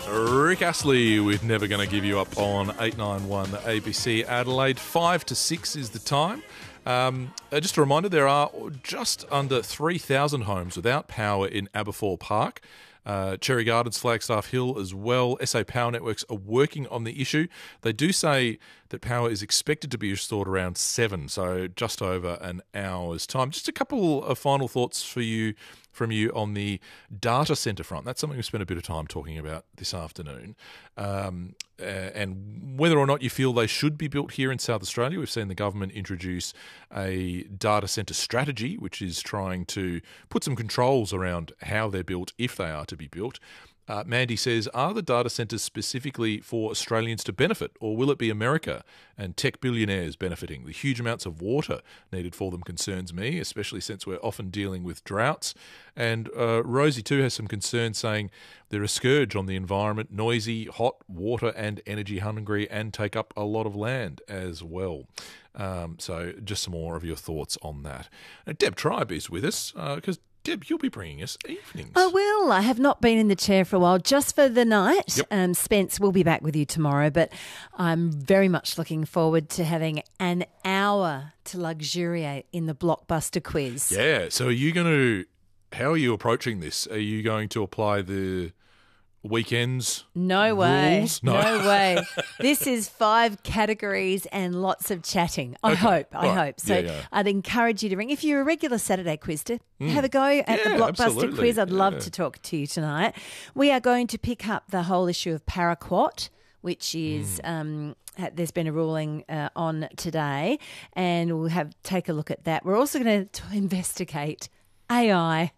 Rick Astley with Never Gonna Give You Up on 891 ABC Adelaide. 5 to 6 is the time. Just a reminder, there are just under 3,000 homes without power in Aberfoyle Park. Cherry Gardens, Flagstaff Hill as well. SA Power Networks are working on the issue. They do say that power is expected to be restored around 7, so just over an hour's time. Just a couple of final thoughts from you on the data centre front. That's something we spent a bit of time talking about this afternoon. And whether or not you feel they should be built here in South Australia. We've seen the government introduce a data centre strategy, which is trying to put some controls around how they're built, if they are to be built. Mandy says, are the data centres specifically for Australians to benefit, or will it be America and tech billionaires benefiting? The huge amounts of water needed for them concerns me, especially since we're often dealing with droughts. And Rosie too has some concerns, saying they're a scourge on the environment, noisy, hot, water and energy hungry, and take up a lot of land as well. So just some more of your thoughts on that. Now, Deb Tribe is with us because Deb, you'll be bringing us evenings. I will. I have not been in the chair for a while, just for the night. Yep. Spence will be back with you tomorrow, but I'm very much looking forward to having an hour to luxuriate in the blockbuster quiz. Yeah. So how are you approaching this? Are you going to apply the weekends No way. rules? No way. This is 5 categories and lots of chatting. I hope. So Yeah. I'd encourage you to ring. If you're a regular Saturday quizzer, have a go at the Yeah, Blockbuster absolutely. quiz. I'd love Yeah. to talk to you tonight. We are going to pick up the whole issue of paraquat, which is there's been a ruling on today, and we'll take a look at that. We're also going to investigate AI.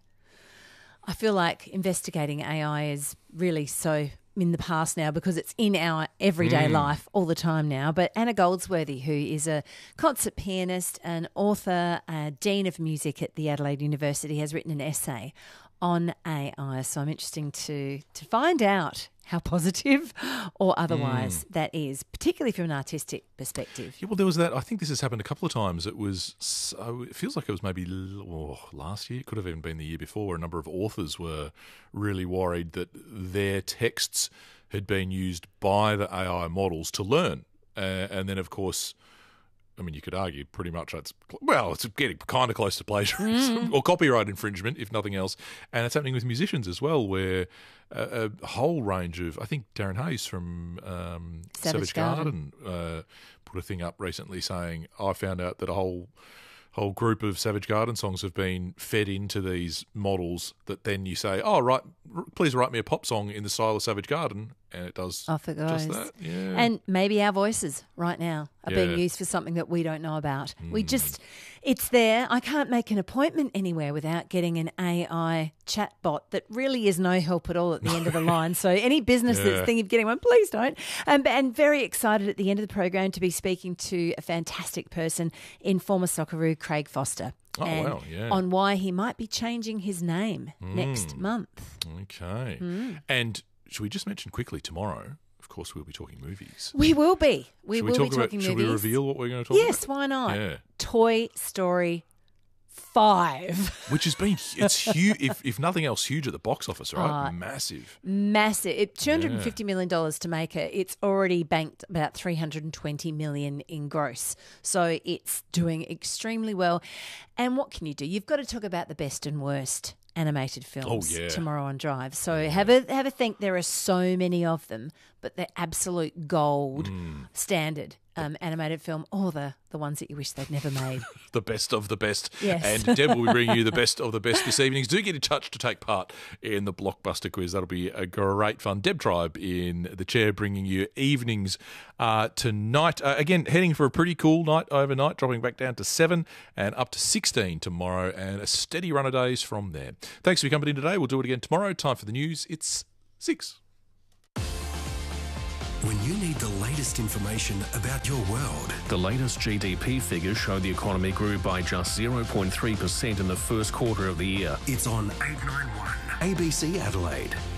I feel like investigating AI is really so in the past now because it's in our everyday life all the time now. But Anna Goldsworthy, who is a concert pianist, an author, a dean of music at the Adelaide University, has written an essay on AI. So I'm interested to find out how positive or otherwise that is, particularly from an artistic perspective. Yeah, well, there was that. I think this has happened a couple of times. It feels like it was maybe last year. It could have even been the year before, where a number of authors were really worried that their texts had been used by the AI models to learn. And then, of course, I mean, you could argue pretty much it's getting kind of close to plagiarism or copyright infringement, if nothing else. And it's happening with musicians as well, where a whole range of, I think Darren Hayes from Savage Garden put a thing up recently saying, I found out that a whole group of Savage Garden songs have been fed into these models that then you say, please write me a pop song in the style of Savage Garden, and it does Off it goes. just that. Yeah. And maybe our voices right now are being used for something that we don't know about. It's there. I can't make an appointment anywhere without getting an AI chatbot that really is no help at all at the end of the line. So any business that's thinking of getting one, please don't. And very excited at the end of the program to be speaking to a fantastic person in former Socceroo, Craig Foster. On why he might be changing his name next month. Okay. And should we just mention quickly tomorrow? Of course, we'll be talking movies. We will be. Should we reveal what we're going to talk about? Yes, why not? Yeah. Toy Story 5. Which has been, it's huge, if nothing else, huge at the box office, right? Massive. $250 million to make it. It's already banked about $320 million in gross. So it's doing extremely well. And what can you do? You've got to talk about the best and worst animated films tomorrow on Drive. So have a think. There are so many of them, but they're absolute gold standard animated film, or the ones that you wish they'd never made. The best of the best. Yes. And Deb will be bringing you the best of the best this evening. Do get in touch to take part in the Blockbuster quiz. That'll be a great fun. Deb Tribe in the chair bringing you evenings tonight. Again, heading for a pretty cool night overnight, dropping back down to 7 and up to 16 tomorrow, and a steady run of days from there. Thanks for your company today. We'll do it again tomorrow. Time for the news. It's 6. When you need the latest information about your world. The latest GDP figures show the economy grew by just 0.3% in the first quarter of the year. It's on 891 ABC Adelaide.